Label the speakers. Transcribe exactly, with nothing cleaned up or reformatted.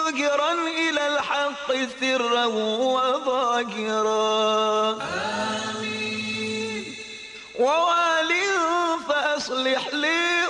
Speaker 1: ظاهرا إلى الحق سرا وظاهرا. آمين. ووال فأصلح لي